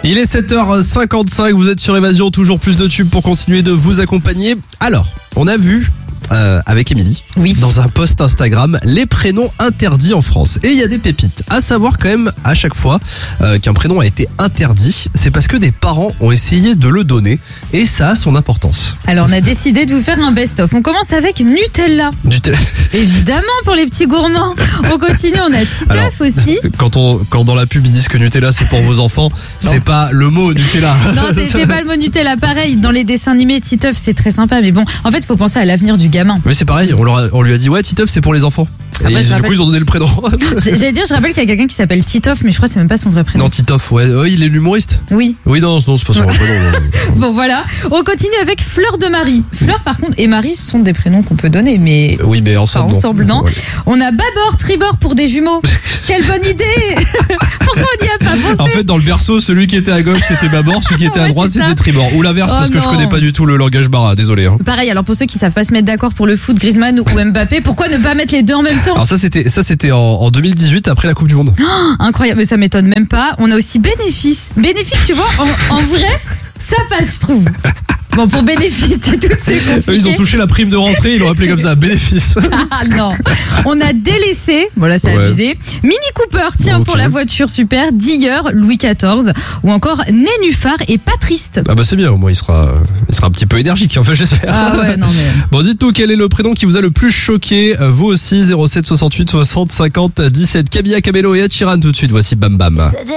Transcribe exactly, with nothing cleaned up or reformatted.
Il est sept heures cinquante-cinq, vous êtes sur Évasion, toujours plus de tubes pour continuer de vous accompagner. Alors, on a vu euh, avec Émilie, oui. dans un post Instagram, les prénoms interdits en France. Et il y a des pépites. À savoir quand même, à chaque fois euh, qu'un prénom a été interdit, c'est parce que des parents ont essayé de le donner. Et ça a son importance. Alors, on a décidé de vous faire un best-of. On commence avec Nutella. Nutella. Évidemment, pour les petits gourmands. On continue, on a Titeuf Alors, aussi. Quand, on, quand dans la pub ils disent que Nutella c'est pour vos enfants, non. C'est pas le mot Nutella. Non, c'est, c'est pas le mot Nutella. Pareil, dans les dessins animés, Titeuf c'est très sympa. Mais bon, en fait, il faut penser à l'avenir du gamin. Mais c'est pareil, on, leur a, on lui a dit ouais, Titeuf c'est pour les enfants. Et Après, ils, du rappelle... coup ils ont donné le prénom. J'allais dire, je rappelle qu'il y a quelqu'un qui s'appelle Titeuf, mais je crois que c'est même pas son vrai prénom. Non, Titeuf, ouais. Oh, il est l'humoriste. Oui. Oui, non, non c'est pas son vrai prénom. Bon, voilà. On continue avec Fleur de Marie. Fleur, par contre, et Marie sont des prénoms qu'on peut donner, mais. Oui, mais ensemble. Pas ensemble, non. Ouais. On a Babord, Tribord pour des jumeaux. Quelle bonne idée! Pourquoi on n'y a pas pensé? En fait, dans le berceau, celui qui était à gauche c'était Babord, celui qui était ouais, à droite c'est c'était Tribord. Ou l'inverse, oh, parce que non. je connais pas du tout le langage bara, désolé. Hein. Pareil, alors pour ceux qui savent pas se mettre d'accord pour le foot, Griezmann ou Mbappé, pourquoi ne pas mettre les deux en même temps? Alors ça c'était ça c'était en, en deux mille dix-huit après la Coupe du Monde. Oh, incroyable, mais ça m'étonne même pas. On a aussi Bénéfice. Bénéfice, tu vois, en, en vrai, ça passe, je trouve. Bon, pour Bénéfice, c'est tout, c'est compliqué. Ils ont touché la prime de rentrée, ils l'ont appelé comme ça, Bénéfice. Ah non. On a Délaissé, bon là c'est ouais. abusé. Mini Cooper, tiens, okay. Pour la voiture, super. Diller, Louis quatorze. Ou encore Nénuphar et Patriste. Ah bah c'est bien, au moins il sera, il sera un petit peu énergique, enfin j'espère. Ah ouais, non mais... Bon, dites-nous quel est le prénom qui vous a le plus choqué. Vous aussi, zéro sept soixante-huit soixante cinquante dix-sept. Camilla Cabello et Ed Sheeran tout de suite, voici Bam Bam.